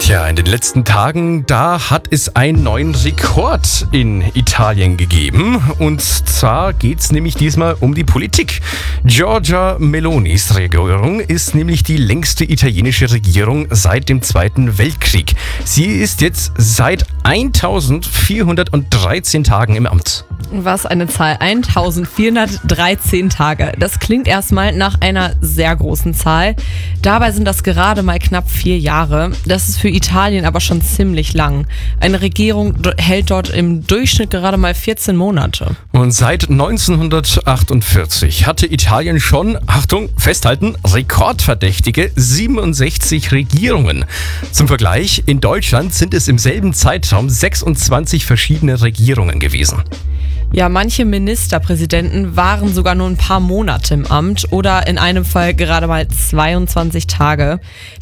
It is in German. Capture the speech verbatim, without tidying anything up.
Tja, in den letzten Tagen, da hat es einen neuen Rekord in Italien gegeben. Und zwar geht es nämlich diesmal um die Politik. Giorgia Melonis Regierung ist nämlich die längste italienische Regierung seit dem Zweiten Weltkrieg. Sie ist jetzt seit eintausendvierhundertdreizehn Tagen im Amt. Was eine Zahl, eintausendvierhundertdreizehn Tage. Das klingt erstmal nach einer sehr großen Zahl. Dabei sind das gerade mal knapp vier Jahre. Das ist für Italien aber schon ziemlich lang. Eine Regierung hält dort im Durchschnitt gerade mal vierzehn Monate. Und seit neunzehnhundertachtundvierzig hatte Italien schon, Achtung, festhalten, rekordverdächtige siebenundsechzig Regierungen. Zum Vergleich, in Deutschland sind es im selben Zeitraum sechsundzwanzig verschiedene Regierungen gewesen. Ja, manche Ministerpräsidenten waren sogar nur ein paar Monate im Amt oder in einem Fall gerade mal zweiundzwanzig Tage.